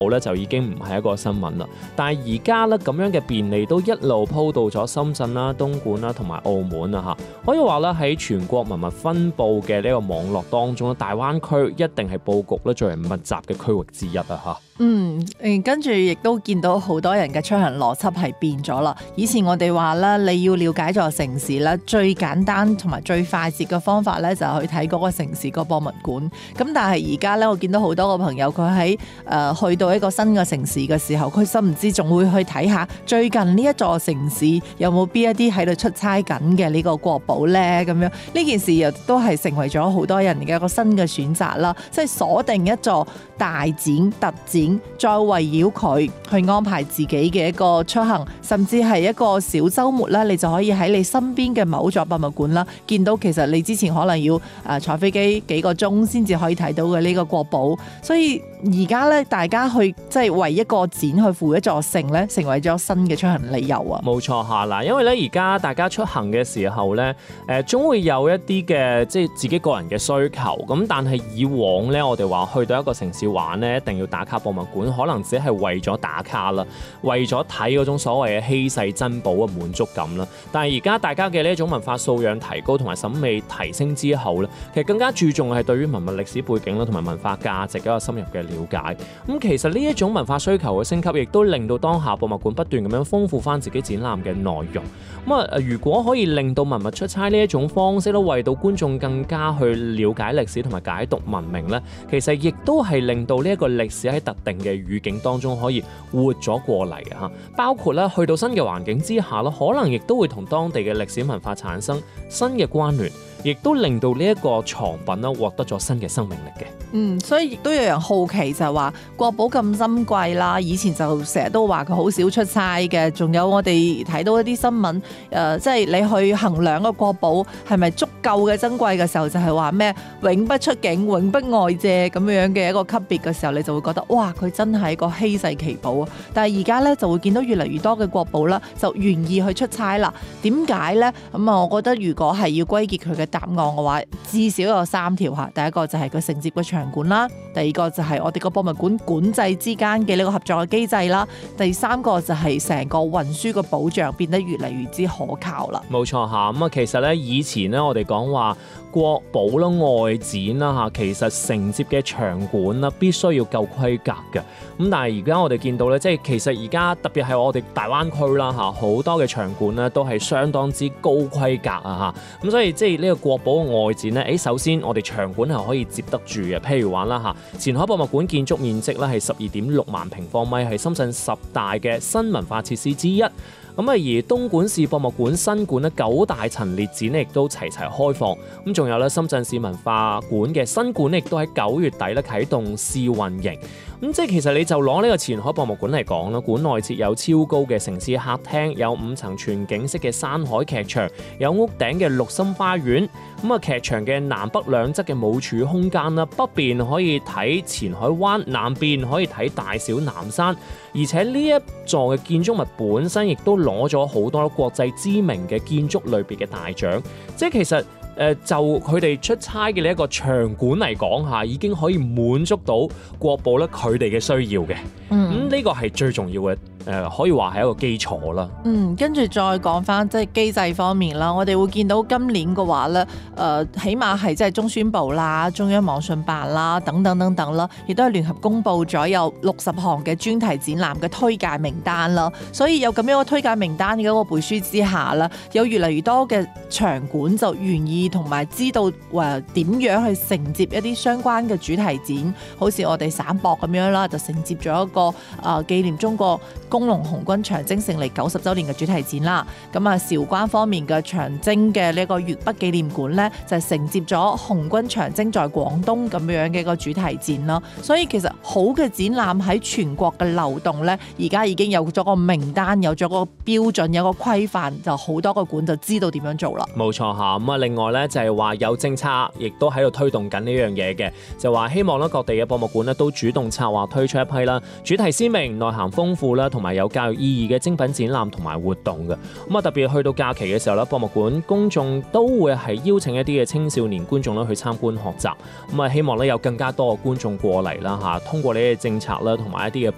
咧就已經唔係一個新聞啦。但係而家咧咁樣嘅便利都一路鋪到咗深圳啦、東莞啦同埋澳門啊嚇，可以話咧喺全國文物分佈嘅呢個網絡當中咧，大灣區一定係佈局咧最為密集嘅區域之一啊嚇。 跟住亦都見到好多人嘅出行邏輯係變咗啦。以前我哋話咧，你要了解座城市咧，最簡單同埋最快捷嘅方法咧，就係去睇嗰個城市個博物館。咁但係而家咧，我見到好多個朋友佢喺去到一個新嘅城市嘅時候，佢甚唔知仲會去睇下最近呢一座城市有冇邊一啲喺度出差緊嘅呢個國寶咧？咁樣呢件事亦都係成為咗好多人嘅一個新嘅選擇啦。即係鎖定一座大展特展，再圍繞佢去安排自己嘅一個出行，甚至係一個小週末啦，你就可以喺你身邊嘅某座博物館啦，見到其實你之前可能要坐飛機幾個鐘先至可以睇到嘅呢個國寶。所以而家咧，大家去即係為一個展去扶一座城咧，成為咗新嘅出行理由啊！ 冇錯嚇嗱，因為咧而家大家出行嘅時候咧，總會有一啲嘅即係自己個人嘅需求。咁但係以往咧，我哋話去到一個城市玩咧，一定要打卡博物館，可能只係為咗打卡啦，為咗睇嗰種所謂嘅稀世珍寶嘅滿足感啦。但係而家大家嘅呢一種文化素養提高同埋審美提升之後咧，其實更加注重係對於文物歷史背景啦同埋文化價值一個深入嘅了解。咁其實呢一種文化需求嘅升級，亦都令到當下博物館不斷咁樣豐富翻自己展覽嘅內容。如果可以令到文物出差呢一種方式都為到觀眾更加去了解歷史同埋解讀文明咧，其實亦都係令到呢一個歷史喺特定嘅語境當中可以活咗過嚟啊！包括咧去到新嘅環境之下咧，可能亦都會同當地嘅歷史文化產生新嘅關聯，亦都令到呢一個藏品咧獲得咗新嘅生命力嘅。 所以亦都有人好奇就係話國寶咁珍貴啦，以前就成日都話佢好少出差嘅，仲有我哋睇到一啲新聞，即係你去衡量個國寶係咪足夠嘅珍貴嘅時候，就係話咩永不出境、永不外借咁樣嘅一個級別嘅時候，你就會覺得哇，佢真係一個稀世奇寶啊！但係而家咧就會見到越嚟越多嘅國寶啦，就願意去出差啦。點解咧？我覺得如果係要歸結佢嘅答案嘅話，至少有3條嚇。第一個就係佢承接嘅場館啦，第二個就係我哋個博物館管制之間嘅呢個合作嘅機制啦，第三個就係成個運輸嘅保障變得越嚟越之可靠啦。 冇錯嚇，咁其實咧以前咧我哋講話國寶啦、外展啦嚇，其實承接嘅場館啦必須要夠規格嘅。咁但係而家我哋見到咧，即係其實而家特別係我哋大灣區啦嚇，好多嘅場館咧都係相當之高規格啊嚇。咁所以即係呢個國寶嘅外展咧，首先我哋場館係可以接得住嘅。譬如話啦嚇，前海博物館建築面積咧係12.6萬平方米，係深圳10大嘅新文化設施之一。而東莞市博物館新館咧9大陳列展亦都齊齊開放。咁仲有咧深圳市文化館嘅新館亦都喺9月底咧啟動試運營。即係其實你就攞呢個前海博物館嚟講啦，館內設有超高嘅城市客廳，有5層全景式嘅山海劇場，有屋頂嘅綠心花園。劇場嘅南北兩側嘅舞柱空間啦，北邊可以睇前海灣，南邊可以睇大小南山。而且呢一座嘅建築物本身亦都攞咗好多國際知名嘅建築類別嘅大獎。即係其實就佢哋出差嘅呢一個場館嚟講下，已經可以滿足到國寶咧佢哋嘅需要嘅。呢個係最重要嘅。可以話係一個基礎啦。 跟住再講翻即係機制方面啦，我哋會見到今年嘅話咧，起碼係即係中宣部啦、中央網信辦啦等等等等啦，亦都係聯合公布咗有60項嘅專題展覽嘅推介名單啦。所以有咁樣嘅推介名單嘅一個背書之下啦，有越嚟越多嘅場館就願意同埋知道點樣去承接一啲相關嘅主題展，好似我哋省博咁樣啦，就承接咗一個紀念中國工農紅軍長征勝利90週年嘅主題展啦。韶關方面嘅長征嘅呢個粵北紀念館呢，就承接咗紅軍長征在廣東咁樣嘅一個主題展啦。所以其實好嘅展覽喺全國嘅流動呢，而家已經有咗個名單，有咗個標準，有個規範，就好多個館就知道點樣做啦。 冇錯嚇，另外呢，就係話有政策，亦都喺度推動緊呢樣嘢嘅，就話希望咧各地嘅博物館咧都主動策劃推出一批啦，主題鮮明、內涵豐富啦，同埋有教育意義嘅精品展覽同埋活動嘅。特別去到假期嘅時候咧，博物館公眾都會係邀請一啲嘅青少年觀眾咧去參觀學習。希望咧有更加多嘅觀眾過嚟啦嚇，通過呢啲政策啦同埋一啲嘅